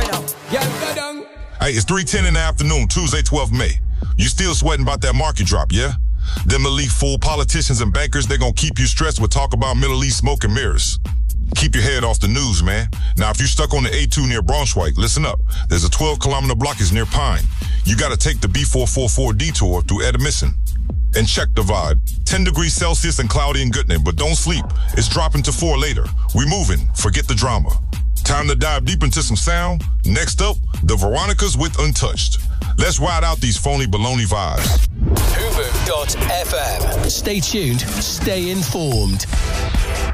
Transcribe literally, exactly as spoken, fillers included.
Hey, it's three ten in the afternoon, Tuesday, twelfth of May. You still sweating about that market drop, yeah? Them elite fool politicians and bankers, they gonna keep you stressed with talk about Middle East smoke and mirrors. Keep your head off the news, man. Now, if you're stuck on the A two near Braunschweig, listen up. There's a twelve kilometer blockage near Pine. You gotta take the B four forty-four detour through Edmison. And check the vibe. ten degrees Celsius and cloudy in Goodman, but don't sleep. It's dropping to four later. We moving. Forget the drama. Time to dive deep into some sound. Next up, the Veronicas with Untouched. Let's ride out these phony baloney vibes. Hoover dot F M. Stay tuned, stay informed.